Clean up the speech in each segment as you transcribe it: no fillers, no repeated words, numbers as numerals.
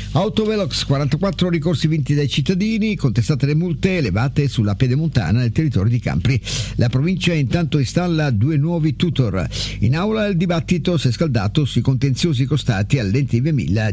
Autovelox, 44 ricorsi vinti dai cittadini, contestate le multe elevate sulla pedemontana nel territorio di Campri. La provincia intanto installa 2 nuovi tutor. In aula il dibattito si è scaldato sui contenziosi costati all'ente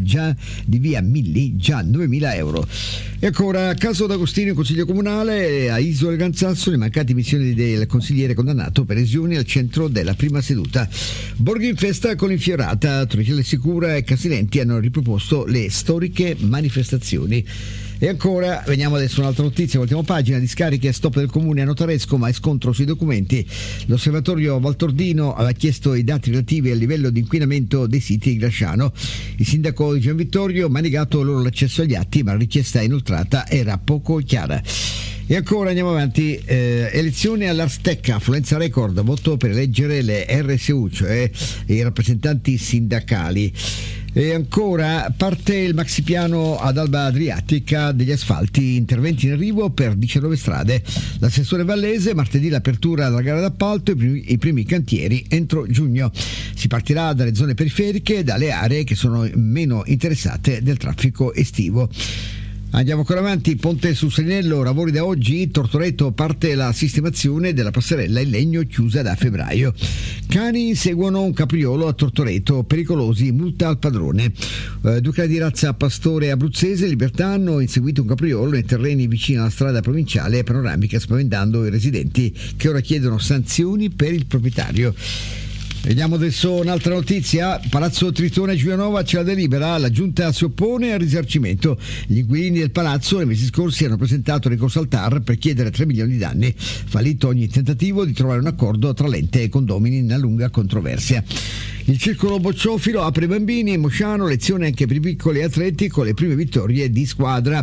di via Milli, già 9.000 euro. E ancora, caso D'Agostino in Consiglio Comunale, a Isola e Ganzasso le mancate missioni del consigliere condannato per lesioni al centro della prima seduta. Borghi in festa con l'infiorata, Torricella Sicura e Casilenti hanno riproposto le storiche manifestazioni. E ancora, veniamo adesso a un'altra notizia, ultima pagina, discariche e stop del comune a Notaresco, ma è scontro sui documenti. L'osservatorio Valtordino aveva chiesto i dati relativi al livello di inquinamento dei siti di Grasciano. Il sindaco di Gian Vittorio ha negato loro l'accesso agli atti, ma la richiesta inoltrata era poco chiara. E ancora andiamo avanti, elezioni all'Arstecca, affluenza record, voto per eleggere le RSU, cioè i rappresentanti sindacali. E ancora parte il maxipiano ad Alba Adriatica degli asfalti, interventi in arrivo per 19 strade. L'assessore Vallese, martedì l'apertura della gara d'appalto, i primi cantieri entro giugno. Si partirà dalle zone periferiche e dalle aree che sono meno interessate del traffico estivo. Andiamo ancora avanti, Ponte sul Selinello, lavori da oggi, Tortoreto parte la sistemazione della passerella in legno chiusa da febbraio. Cani inseguono un capriolo a Tortoreto, pericolosi, multa al padrone. Due cani di razza pastore abruzzese Libertà hanno inseguito un capriolo nei terreni vicino alla strada provinciale panoramica, spaventando i residenti che ora chiedono sanzioni per il proprietario. Vediamo adesso un'altra notizia. Palazzo Tritone Giulianova c'è la delibera, la giunta si oppone al risarcimento. Gli inquilini del palazzo nei mesi scorsi hanno presentato ricorso al TAR per chiedere 3 milioni di danni. Fallito ogni tentativo di trovare un accordo tra l'ente e i condomini in una lunga controversia. Il circolo bocciofilo apre i bambini, Mosciano, lezione anche per i piccoli atleti con le prime vittorie di squadra.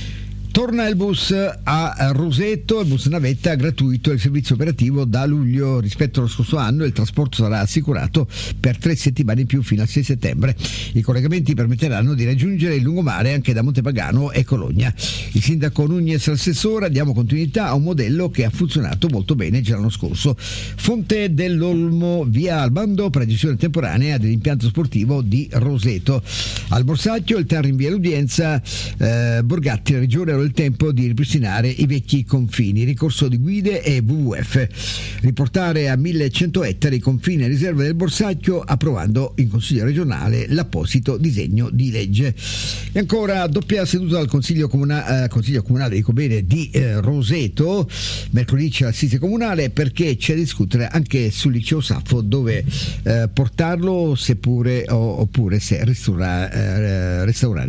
Torna il bus a Roseto, il bus navetta gratuito, il servizio operativo da luglio. Rispetto allo scorso anno il trasporto sarà assicurato per 3 settimane in più fino al 6 settembre. I collegamenti permetteranno di raggiungere il lungomare anche da Montepagano e Cologna. Il sindaco Nunez, l'assessore, diamo continuità a un modello che ha funzionato molto bene già l'anno scorso. Fonte dell'Olmo, via al bando per la gestione temporanea dell'impianto sportivo di Roseto. Al Borsacchio il TAR rinvia l'udienza, Borgatti, la regione il tempo di ripristinare i vecchi confini, ricorso di guide e WWF, riportare a 1100 ettari i confini e riserve del Borsacchio, approvando in Consiglio regionale l'apposito disegno di legge. E ancora doppia seduta al Consiglio comunale di Roseto, mercoledì c'è l'assise comunale perché c'è da discutere anche sul liceo Saffo dove portarlo oppure se restaurare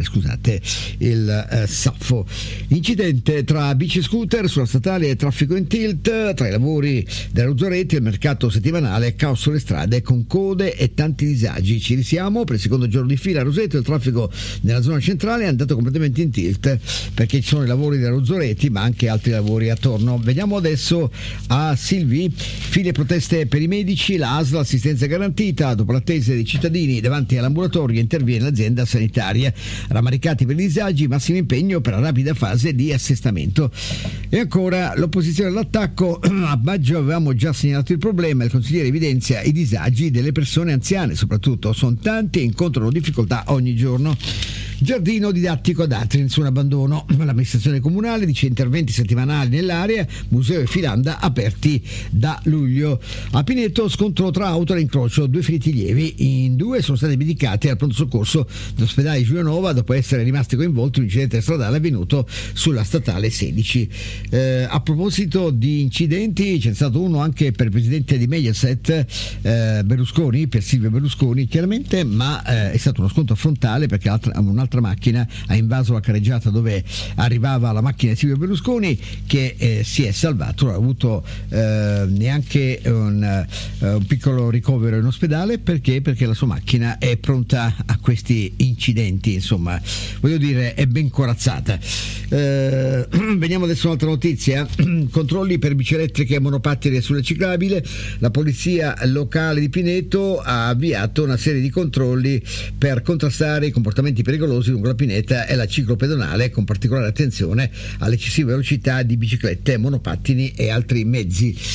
il Saffo. Incidente tra bici e scooter sulla statale e traffico in tilt, tra i lavori della Ruzzoretti e il mercato settimanale, caos sulle strade con code e tanti disagi. Ci risiamo per il secondo giorno di fila a Roseto, il traffico nella zona centrale è andato completamente in tilt perché ci sono i lavori della Ruzzoretti ma anche altri lavori attorno. Veniamo adesso a Silvi, file proteste per i medici, la ASL assistenza garantita, dopo l'attesa dei cittadini davanti all'ambulatorio interviene l'azienda sanitaria, rammaricati per i disagi, massimo impegno per la rapida fase di assestamento. E ancora l'opposizione all'attacco, a maggio avevamo già segnalato il problema, il consigliere evidenzia i disagi delle persone anziane, soprattutto sono tanti e incontrano difficoltà ogni giorno. Giardino didattico ad Atri, nessun abbandono. L'amministrazione comunale dice interventi settimanali nell'area, museo e filanda aperti da luglio. A Pineto scontro tra auto all'incrocio, 2 feriti lievi, in 2 sono stati medicati al pronto soccorso dell'ospedale Giulianova dopo essere rimasti coinvolti in un incidente stradale avvenuto sulla statale 16. A proposito di incidenti, c'è stato uno anche per il presidente di Mediaset, Berlusconi, per Silvio Berlusconi chiaramente, ma è stato uno scontro frontale perché un'altra macchina ha invaso la carreggiata dove arrivava la macchina di Silvio Berlusconi, che si è salvato, non ha avuto neanche un piccolo ricovero in ospedale perché la sua macchina è pronta a questi incidenti, insomma voglio dire è ben corazzata. Veniamo adesso a un'altra notizia. Controlli per bici elettriche e monopattini sulle ciclabili. La polizia locale di Pineto ha avviato una serie di controlli per contrastare i comportamenti pericolosi lungo la pineta e la ciclopedonale, con particolare attenzione all'eccessiva velocità di biciclette, monopattini e altri mezzi.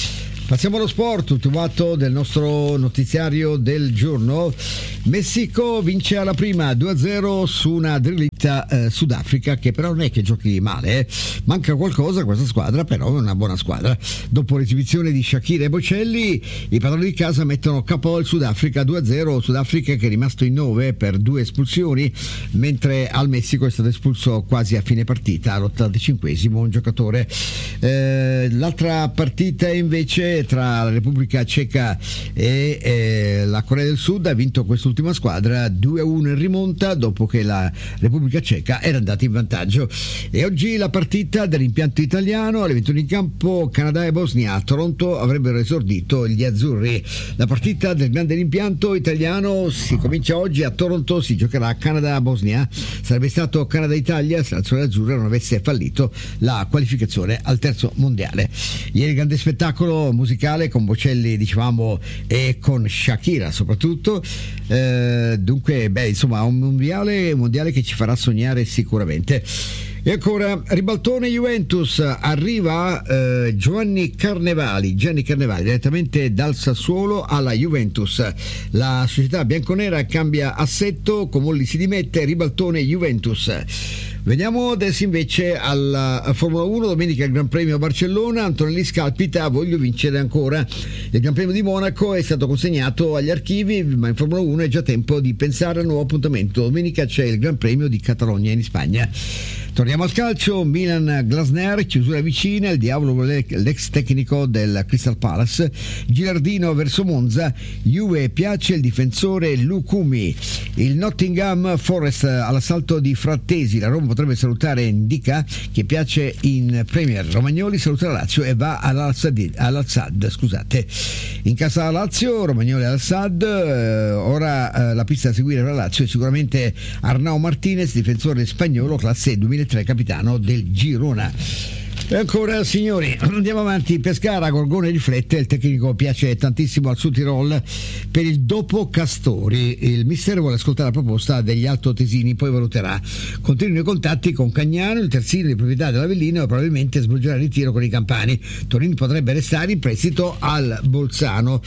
Passiamo allo sport, ultimo atto del nostro notiziario del giorno. Messico vince alla prima 2-0 su una drillita Sudafrica, che però non è che giochi male, manca qualcosa a questa squadra, però è una buona squadra. Dopo l'esibizione di Shakira e Bocelli, i padroni di casa mettono capo il Sudafrica 2-0, Sudafrica che è rimasto in 9 per 2 espulsioni, mentre al Messico è stato espulso quasi a fine partita, all'85esimo, un giocatore. L'altra partita invece tra la Repubblica Ceca e la Corea del Sud ha vinto quest'ultima squadra 2-1 in rimonta, dopo che la Repubblica Ceca era andata in vantaggio. E oggi la partita dell'impianto italiano, alle 21 in campo Canada e Bosnia. A Toronto avrebbero esordito gli azzurri. La partita del grande impianto italiano si comincia oggi a Toronto, si giocherà Canada-Bosnia. Sarebbe stato Canada-Italia se l'azione azzurra non avesse fallito la qualificazione al terzo mondiale. Ieri grande spettacolo musicale con Bocelli, dicevamo, e con Shakira soprattutto. Dunque, insomma, un mondiale che ci farà sognare sicuramente. E ancora ribaltone Juventus, arriva Gianni Carnevali direttamente dal Sassuolo alla Juventus. La società bianconera cambia assetto, Comolli si dimette, ribaltone Juventus. Veniamo adesso invece alla Formula 1, domenica il Gran Premio a Barcellona, Antonelli scalpita, voglio vincere ancora. Il Gran Premio di Monaco è stato consegnato agli archivi, ma in Formula 1 è già tempo di pensare al nuovo appuntamento. Domenica c'è il Gran Premio di Catalogna in Spagna. Torniamo al calcio, Milan-Glasner, chiusura vicina, il diavolo l'ex tecnico del Crystal Palace, Gilardino verso Monza, Juve piace il difensore Lucumi, il Nottingham Forest all'assalto di Frattesi, la Roma potrebbe salutare Ndicka che piace in Premier, Romagnoli saluta la Lazio e va all'Al-Sadd, scusate. In casa la Lazio, Romagnoli all'Al-Sadd, ora la pista da seguire per la Lazio è sicuramente Arnau Martinez, difensore spagnolo, classe 2003, capitano del Girona. E ancora, signori, andiamo avanti. Pescara, Gorgone riflette, il tecnico piace tantissimo al Südtirol per il dopo Castori. Il mister vuole ascoltare la proposta degli altoatesini, poi valuterà. Continuano i contatti con Cagnano, il terzino di proprietà dell'Avellino, e probabilmente svolgerà il ritiro con i campani. Torini potrebbe restare in prestito al Bolzano,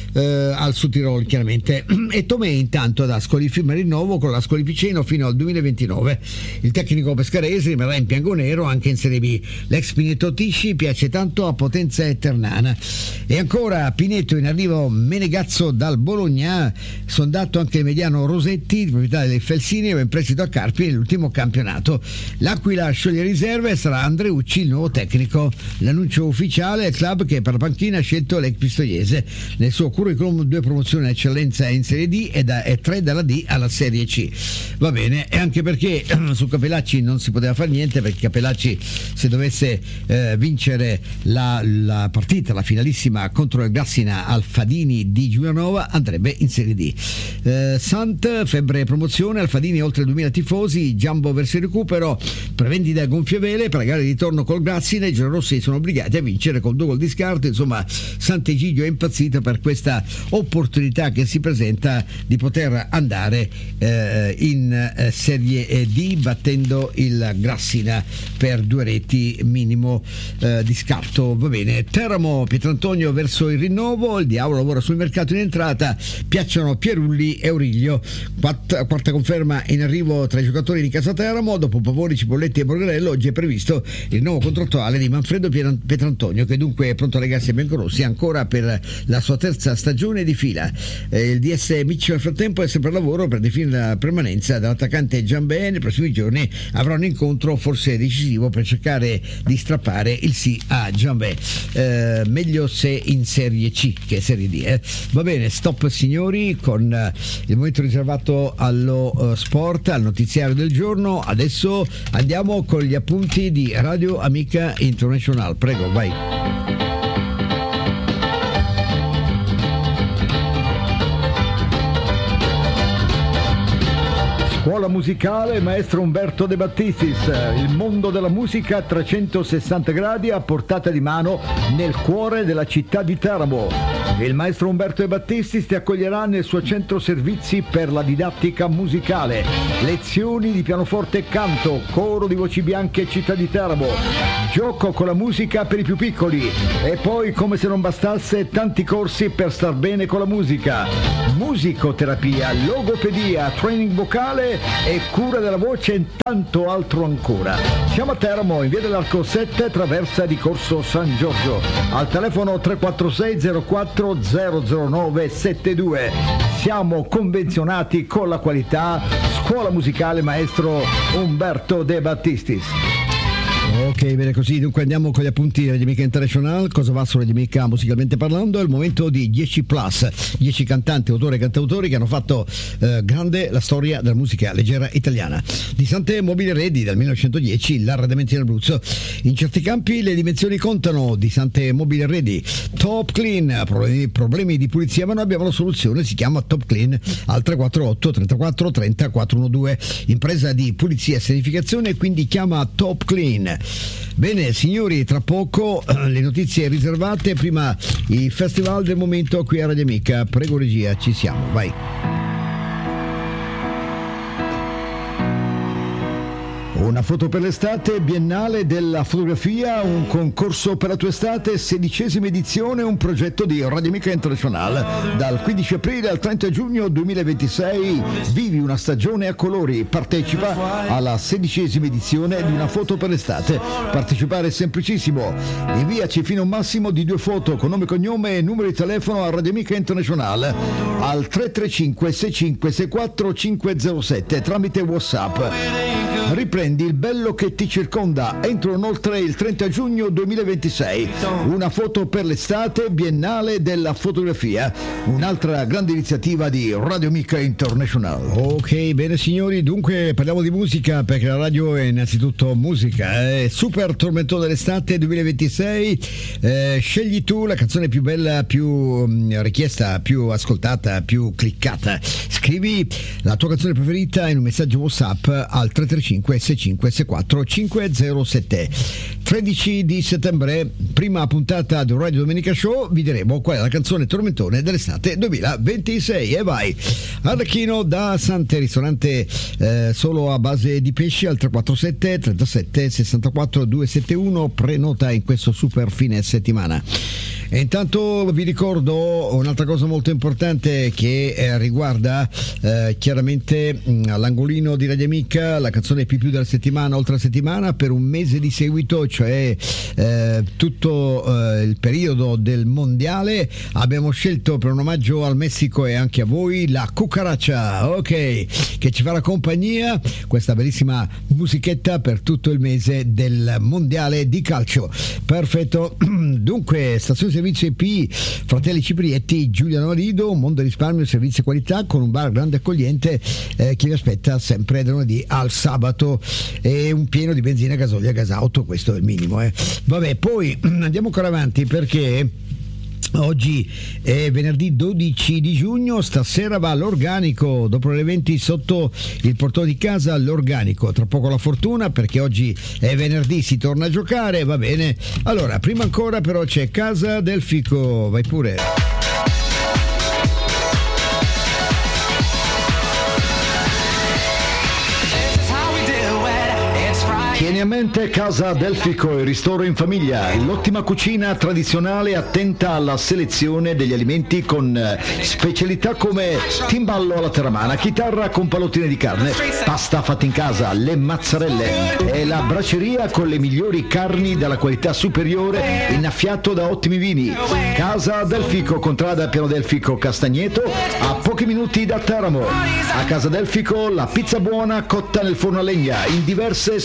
al Südtirol chiaramente. E Tomè intanto ad Ascoli firma il rinnovo con l'Ascoli Piceno fino al 2029. Il tecnico pescarese rimarrà in bianconero anche in Serie B. L'ex Pineto Tisci piace tanto a Potenza e Ternana. E ancora Pineto in arrivo Menegazzo dal Bologna, sondato anche il mediano Rosetti, di proprietà delle Felsini, va in prestito a Carpi nell'ultimo campionato. L'Aquila scioglie riserve e sarà Andreucci il nuovo tecnico. L'annuncio ufficiale è il club che per la panchina ha scelto l'ex pistoiese. Nel suo curriculum 2 promozioni in eccellenza in Serie D e 3 dalla D alla Serie C. Va bene, e anche perché su Capellacci non si poteva fare niente, perché Capellacci, se dovesse vincere la partita, la finalissima contro il Grassina al Fadini di Giulianova, andrebbe in Serie D. Sant, febbre promozione, al Fadini oltre 2000 tifosi, Giambo verso il recupero, prevendita a gonfie vele per la gara di ritorno col Grassina, i giallorossi sono obbligati a vincere con 2 gol di scarto. Insomma, Sant'Egidio è impazzito per questa opportunità che si presenta di poter andare in Serie D, battendo il Grassina per 2 reti minimo di scarto. Va bene. Teramo, Pietrantonio verso il rinnovo, il diavolo lavora sul mercato in entrata, piacciono Pierulli e Auriglio. Quarta conferma in arrivo tra i giocatori di Casa Teramo, dopo Pavoni, Cipolletti e Borgarello. Oggi è previsto il nuovo contrattuale di Manfredo Pietrantonio, che dunque è pronto a legarsi a biancorossi ancora per la sua terza stagione di fila. Il DS Miccio nel frattempo è sempre al lavoro per definire la permanenza dell'attaccante Giambè. Nei prossimi giorni avrà un incontro forse decisivo per cercare di strappare il sì a Giambè. Meglio se in Serie C che Serie D. Va bene, stop signori con il momento riservato allo sport, al notiziario del giorno. Adesso andiamo con gli appunti di Radio Amica International. Prego, vai. Scuola Scuola musicale maestro Umberto De Battistis, il mondo della musica a 360 gradi a portata di mano nel cuore della città di Teramo. Il maestro Umberto De Battistis ti accoglierà nel suo centro servizi per la didattica musicale, lezioni di pianoforte e canto, coro di voci bianche città di Teramo, gioco con la musica per i più piccoli e poi, come se non bastasse, tanti corsi per star bene con la musica, musicoterapia, logopedia, training vocale e cura della voce e tanto altro ancora. Siamo a Teramo, in via dell'Arco 7, traversa di Corso San Giorgio, al telefono 346 04 009 72. Siamo convenzionati con la qualità. Scuola musicale maestro Umberto De Battistis. Ok, bene così, dunque andiamo con gli appunti di Radio Amica International. Cosa va su Radio Amica musicalmente parlando? È il momento di 10 plus, 10 cantanti, autori e cantautori che hanno fatto grande la storia della musica leggera italiana. Di Sante Mobile Ready del 1910, l'arredamento in Abruzzo. In certi campi le dimensioni contano. Di Sante Mobile Ready, Top Clean, problemi di pulizia ma noi abbiamo la soluzione, si chiama Top Clean al 348 34 30 412. Impresa di pulizia e sanificazione, quindi chiama Top Clean. Bene signori, tra poco le notizie riservate, prima i festival del momento qui a Radio Amica. Prego regia, ci siamo, vai. Una foto per l'estate, Biennale della fotografia, un concorso per la tua estate, 16ª edizione, un progetto di Radio Amica International. Dal 15 aprile al 30 giugno 2026 vivi una stagione a colori, partecipa alla 16ª edizione di Una foto per l'estate. Partecipare è semplicissimo, inviaci fino a un massimo di 2 foto con nome, cognome e numero di telefono a Radio Amica International al 335 6564 507 tramite WhatsApp. Riprendi il bello che ti circonda entro inoltre il 30 giugno 2026. Una foto per l'estate, Biennale della fotografia, un'altra grande iniziativa di Radio Amica International. Ok, bene signori, dunque parliamo di musica perché la radio è innanzitutto musica. Super tormentone dell'estate 2026, scegli tu la canzone più bella, più richiesta, più ascoltata, più cliccata. Scrivi la tua canzone preferita in un messaggio WhatsApp al 335 6564 507. 13 di settembre, prima puntata del Radio Domenica Show, vi diremo qual è la canzone tormentone dell'estate 2026. E vai! Arlecchino da Sante, ristorante solo a base di pesci al 347 37 64 271. Prenota in questo super fine settimana. E intanto vi ricordo un'altra cosa molto importante che riguarda chiaramente all'angolino di Radio Amica, la canzone più della settimana, oltre la settimana, per un mese di seguito, cioè tutto il periodo del mondiale. Abbiamo scelto per un omaggio al Messico e anche a voi la Cucaraccia, ok, che ci farà compagnia, questa bellissima musichetta per tutto il mese del mondiale di calcio. Perfetto. Dunque, stazione servizio EP Fratelli Ciprietti, Giuliano Marido, Mondo Risparmio, servizi e qualità, con un bar grande accogliente che vi aspetta sempre da lunedì al sabato, e un pieno di benzina, gasolio e gasauto, questo è il minimo. Vabbè, poi andiamo ancora avanti perché oggi è venerdì 12 di giugno, stasera va all'Organico, dopo le 20 sotto il portone di casa all'Organico. Tra poco la fortuna perché oggi è venerdì, si torna a giocare, va bene. Allora, prima ancora però c'è Casa del Fico, vai pure. Tieni a mente Casa del Fico, il ristoro in famiglia, l'ottima cucina tradizionale attenta alla selezione degli alimenti con specialità come timballo alla terramana, chitarra con pallottine di carne, pasta fatta in casa, le mazzarelle e la braceria con le migliori carni dalla qualità superiore, innaffiato da ottimi vini. Casa del Fico, contrada Piano del Fico Castagneto, a pochi minuti da Teramo. A Casa del Fico la pizza buona cotta nel forno a legna in diverse specialità.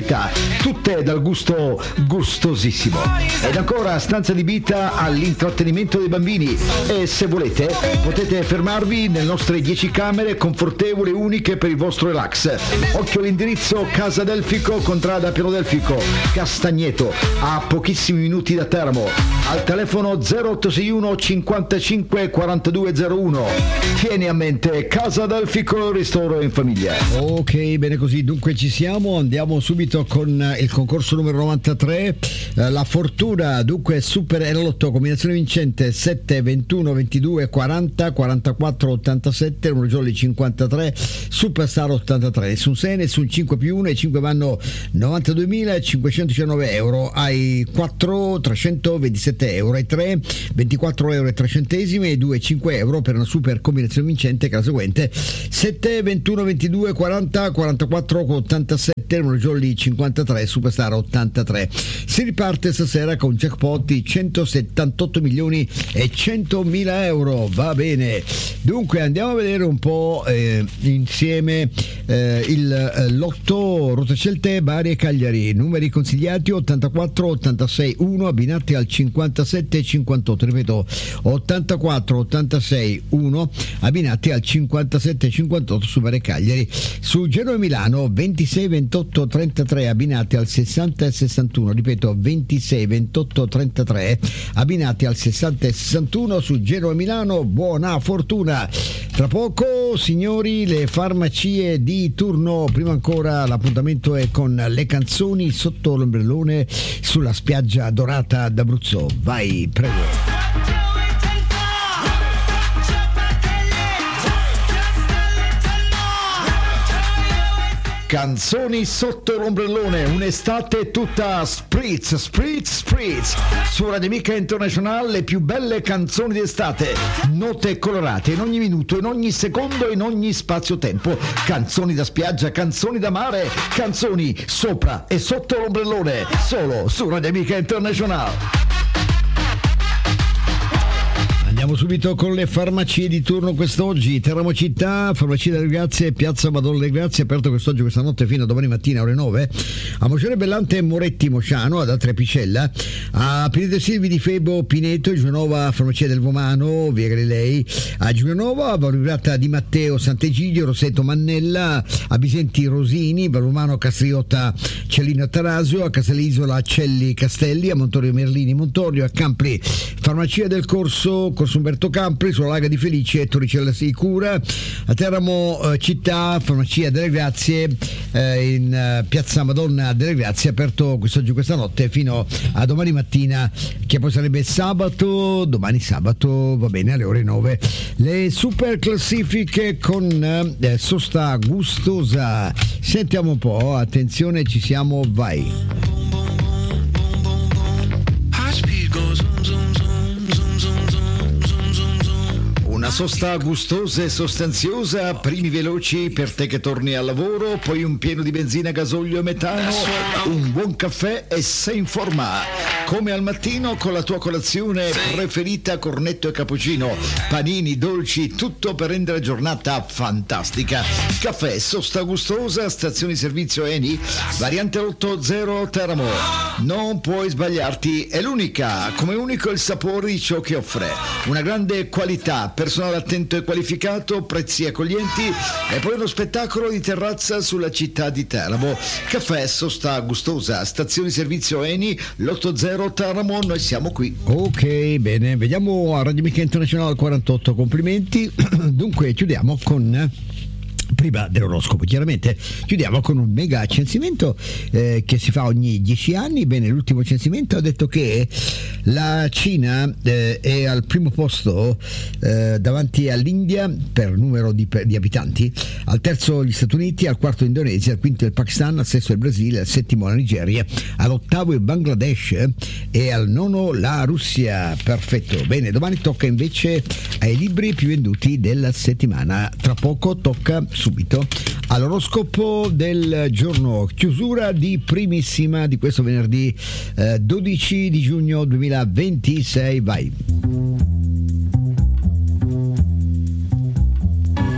qualità, tutte dal gusto gustosissimo. Ed ancora stanza adibita all'intrattenimento dei bambini e se volete potete fermarvi nelle nostre 10 camere confortevoli e uniche per il vostro relax. Occhio all'indirizzo Casa Delfico, contrada Piano Delfico, Castagneto, a pochissimi minuti da Teramo, al telefono 0861 55 4201. Tieni a mente Casa Delfico, ristoro in famiglia. Ok, bene così, dunque ci siamo, andiamo subito con il concorso numero 93, la fortuna, dunque Super Enalotto, combinazione vincente 7, 21, 22, 40, 44, 87, numero jolly 53, Superstar 83, nessun 6, nessun 5 più 1, e 5 vanno 92.519 euro, ai 4 327 euro, ai 3 24 euro e 3 centesimi, e 2 5 euro per una super combinazione vincente che è la seguente: 7, 21, 22, 40, 44, 87, numero jolly 53, Superstar 83. Si riparte stasera con jackpot di 178 milioni e 100.000 euro. Va bene, dunque andiamo a vedere un po' insieme il lotto Rotoccelte Bari e Cagliari. Numeri consigliati 84 86 1 abbinati al 57 58, ripeto 84 86 1 abbinati al 57 58 su Bari e Cagliari. Su Genoa e Milano 26 28 33 abbinati al 60 e 61, ripeto 26 28 33 abbinati al 60 e 61 su Genoa e Milano. Buona fortuna. Tra poco, signori, le farmacie di turno. Prima ancora l'appuntamento è con le canzoni sotto l'ombrellone sulla spiaggia dorata d'Abruzzo. Vai, prego. Canzoni sotto l'ombrellone, un'estate tutta spritz, spritz, spritz. Su Radio Amica International le più belle canzoni d'estate, note colorate in ogni minuto, in ogni secondo, in ogni spazio-tempo. Canzoni da spiaggia, canzoni da mare, canzoni sopra e sotto l'ombrellone, solo su Radio Amica International. Andiamo subito con le farmacie di turno quest'oggi. Teramo Città, Farmacia delle Grazie, Piazza Madonna delle Grazie, aperto quest'oggi, questa notte fino a domani mattina ore 9. A Mocione Bellante Moretti Mociano, ad Atre Picella, a Pinete Silvi di Febo Pineto, Giulianova Farmacia del Vomano, via Galilei, a Giulianova, Valurata di Matteo Sant'Egidio, Roseto Mannella, a Bisenti Rosini, Valumano Castriotta Cellino Tarasio, a Castellisola Celli Castelli, a Montorio Merlini Montorio, a Campri Farmacia del Corso Umberto Campri, sulla Laga di Felice e Torricella Sicura. A Teramo Città, Farmacia delle Grazie, in Piazza Madonna delle Grazie, aperto quest'oggi, questa notte fino a domani mattina, che poi sarebbe sabato, domani sabato, va bene, alle ore 9. Le super classifiche con sosta gustosa. Sentiamo un po', attenzione, ci siamo, vai. Una sosta gustosa e sostanziosa, primi veloci per te che torni al lavoro, poi un pieno di benzina, gasolio e metano, un buon caffè e sei in forma. Come al mattino con la tua colazione preferita, cornetto e cappuccino, panini, dolci, tutto per rendere la giornata fantastica. Caffè, sosta gustosa, stazione di servizio Eni, variante 80 Teramo. Non puoi sbagliarti, è l'unica, come unico il sapore di ciò che offre. Una grande qualità, personale attento e qualificato, prezzi accoglienti e poi uno spettacolo di terrazza sulla città di Teramo. Caffè, sosta gustosa, stazione di servizio Eni, l'80 Teramo, noi siamo qui. Ok, bene, vediamo a Radio Amica International 48, complimenti. Dunque chiudiamo con prima dell'oroscopo, chiaramente chiudiamo con un mega censimento che si fa ogni 10 anni. Bene, l'ultimo censimento ha detto che la Cina è al primo posto davanti all'India per numero di abitanti, al terzo gli Stati Uniti, al quarto Indonesia, al quinto il Pakistan, al sesto il Brasile, al settimo la Nigeria, all'ottavo il Bangladesh e al nono la Russia. Perfetto, bene, domani tocca invece ai libri più venduti della settimana. Tra poco tocca subito all'oroscopo del giorno, chiusura di primissima di questo venerdì 12 di giugno 2026. Vai. Ricordi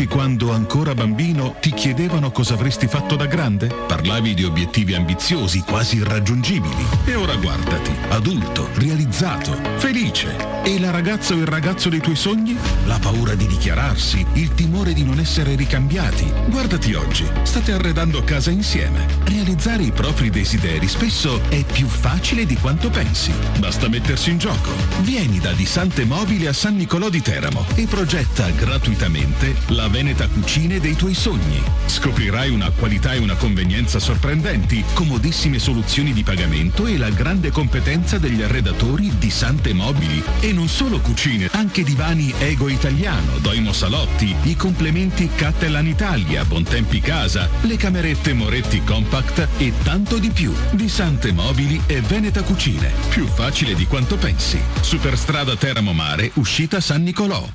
ricordi quando ancora bambino ti chiedevano cosa avresti fatto da grande? Parlavi di obiettivi ambiziosi, quasi irraggiungibili. E ora guardati, adulto, realizzato, felice. E la ragazza o il ragazzo dei tuoi sogni? La paura di dichiararsi, il timore di non essere ricambiati. Guardati oggi, state arredando casa insieme. Realizzare i propri desideri spesso è più facile di quanto pensi. Basta mettersi in gioco. Vieni da Disante Mobili a San Nicolò di Teramo e progetta gratuitamente la Veneta Cucine dei tuoi sogni. Scoprirai una qualità e una convenienza sorprendenti, comodissime soluzioni di pagamento e la grande competenza degli arredatori di Sante Mobili. E non solo cucine, anche divani Ego Italiano, Doimo Salotti, i complementi Cattelan Italia, Bontempi Casa, le camerette Moretti Compact e tanto di più. Disante Mobili e Veneta Cucine. Più facile di quanto pensi. Superstrada Teramo Mare, uscita San Nicolò.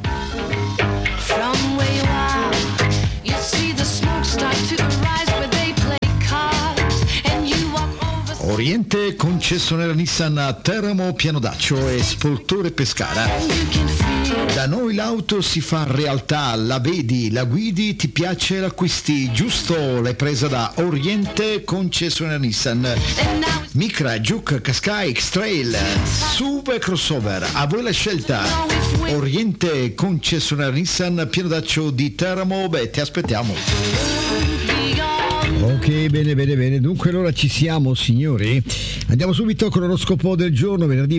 Oriente, concessionaria Nissan a Teramo, Pianodaccio e Spoltore Pescara. Da noi l'auto si fa realtà, la vedi, la guidi, ti piace, l'acquisti, giusto? L'hai presa da Oriente, concessionaria Nissan. Micra, Juke, Qashqai, X-Trail, SUV e crossover, a voi la scelta. Oriente, concessionaria Nissan, Pianodaccio di Teramo, ti aspettiamo. Ok, bene. Dunque allora ci siamo, signori. Andiamo subito con l'oroscopo del giorno, venerdì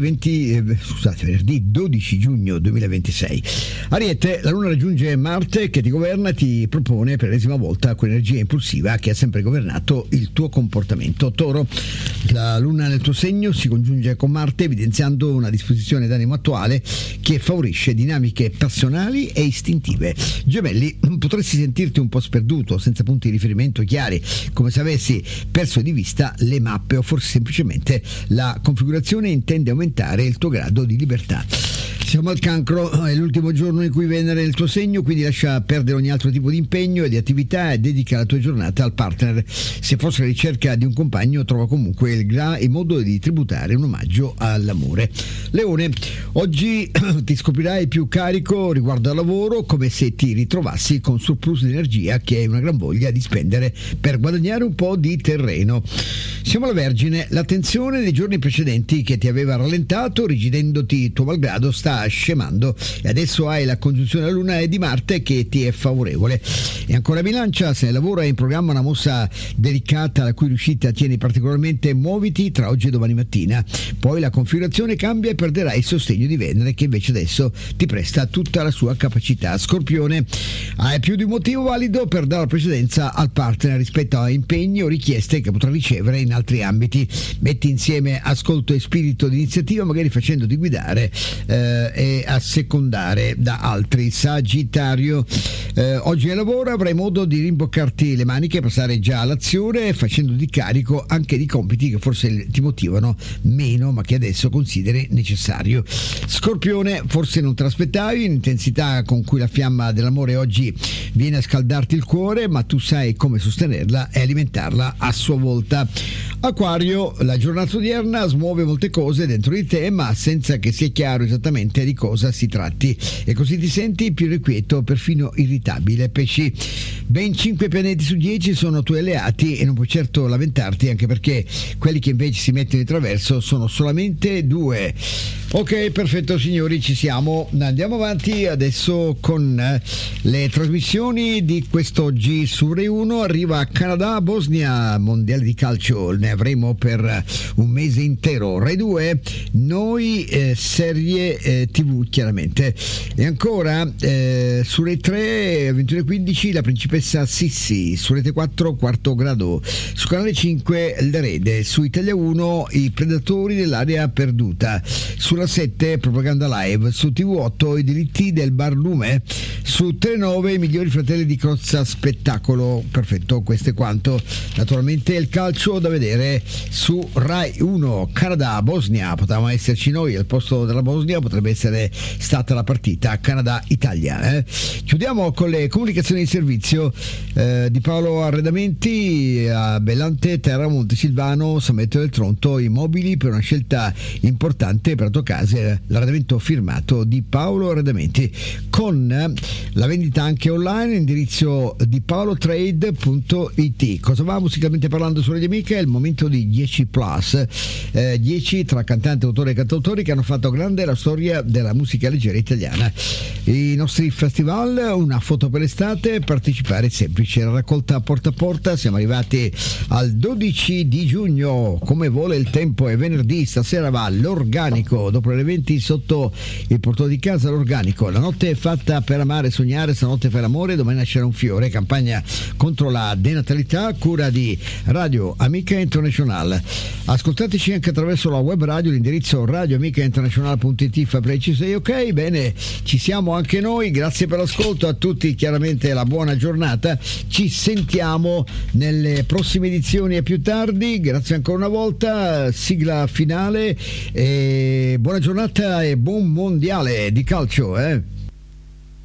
12 giugno 2026. Ariete, la luna raggiunge Marte che ti governa e ti propone per l'ennesima volta quell'energia impulsiva che ha sempre governato il tuo comportamento. Toro, la luna nel tuo segno si congiunge con Marte evidenziando una disposizione d'animo attuale che favorisce dinamiche passionali e istintive. Gemelli, potresti sentirti un po' sperduto, senza punti di riferimento chiari, come se avessi perso di vista le mappe o forse semplicemente la configurazione intende aumentare il tuo grado di libertà. Siamo al Cancro, è l'ultimo giorno in cui Venere è nel tuo segno, quindi lascia perdere ogni altro tipo di impegno e di attività e dedica la tua giornata al partner. Se fosse alla ricerca di un compagno, trova comunque il modo di tributare un omaggio all'amore. Leone, oggi ti scoprirai più carico riguardo al lavoro, come se ti ritrovassi con surplus di energia che hai una gran voglia di spendere per guadagnare un po' di terreno. Siamo alla Vergine, l'attenzione dei giorni precedenti che ti aveva rallentato, rigidendoti tuo malgrado, sta scemando e adesso hai la congiunzione alla Luna e di Marte che ti è favorevole. E ancora Bilancia, se nel lavoro è in programma una mossa delicata la cui riuscita tieni particolarmente, muoviti tra oggi e domani mattina. Poi la configurazione cambia e perderai il sostegno di Venere che invece adesso ti presta tutta la sua capacità. Scorpione, hai più di un motivo valido per dare la precedenza al partner rispetto a impegni o richieste che potrà ricevere in altri ambiti. Metti insieme ascolto e spirito di iniziativa, magari facendoti guidare e assecondare da altri. Sagittario, oggi al lavoro avrai modo di rimboccarti le maniche, passare già all'azione facendoti carico anche di compiti che forse ti motivano meno ma che adesso consideri necessario. Scorpione, forse non te l'aspettavi l'intensità con cui la fiamma dell'amore oggi viene a scaldarti il cuore, ma tu sai come sostenerla e alimentarla a sua volta. Acquario, la giornata odierna smuove molte cose dentro di te ma senza che sia chiaro esattamente di cosa si tratti e così ti senti più irrequieto, perfino irritabile. Pesci, ben 5 pianeti su 10 sono tuoi alleati e non puoi certo lamentarti, anche perché quelli che invece si mettono di traverso sono solamente 2. Ok, perfetto signori, ci siamo. Andiamo avanti adesso con le trasmissioni di quest'oggi su Rai 1. Arriva Canada, Bosnia, mondiale di calcio, ne avremo per un mese intero. Rai 2, noi serie TV chiaramente. E ancora su Rai 3 21:15 la principessa Sissi, su Rete 4 Quarto Grado, su Canale 5 l'Erede, su Italia 1 i Predatori dell'area perduta, sulla 7 Propaganda Live, su TV8 i diritti del barlume, su Telenove i migliori fratelli di Crozza Spettacolo. Perfetto, questo è quanto. Naturalmente il calcio da vedere vedere su Rai 1. Canada-Bosnia, potevamo esserci noi al posto della Bosnia, potrebbe essere stata la partita Canada-Italia. Chiudiamo con le comunicazioni di servizio di Paolo Arredamenti a Bellante, Terra, Montesilvano, San Meteo del Tronto, immobili per una scelta importante per Autocase, l'arredamento firmato di Paolo Arredamenti, con la vendita anche online, indirizzo di paolotrade.it. Cosa va musicalmente parlando su Radio Amica? È il momento di 10 plus, 10 tra cantanti, autori e cantautori che hanno fatto grande la storia della musica leggera italiana. I nostri festival, una foto per l'estate, partecipare è semplice, la raccolta porta a porta, siamo arrivati al 12 di giugno, come vuole il tempo, è venerdì, stasera va l'Organico, dopo le 20 sotto il portone di casa l'Organico, la notte è fatta per amare e sognare, stanotte fai l'amore, domani nascerà un fiore, campagna contro la denatalità, cura di Radio Amica International. Ascoltateci anche attraverso la web radio, l'indirizzo radioamicainternazionale.it, fa preciso, ok, bene, ci siamo anche noi, grazie per l'ascolto a tutti, chiaramente la buona giornata, ci sentiamo nelle prossime edizioni e più tardi, grazie ancora una volta, sigla finale e buona giornata e buon mondiale di calcio.